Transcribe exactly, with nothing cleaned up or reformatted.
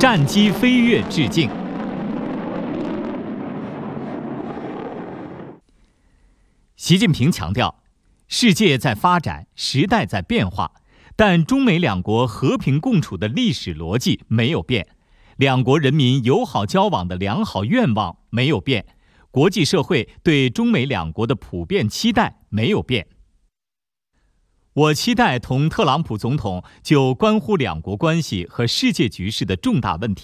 战机飞跃致敬。习近平强调，世界在发展，时代在变化，但中美两国和平共处的历史逻辑没有变，两国人民友好交往的良好愿望没有变，国际社会对中美两国的普遍期待没有变。我期待同特朗普总统就关乎两国关系和世界局势的重大问题